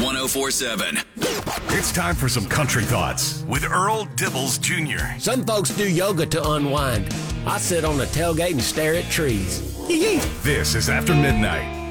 1047. It's time for some country thoughts with Earl Dibbles Jr. Some folks do yoga to unwind. I sit on the tailgate and stare at trees. This is After Midnight.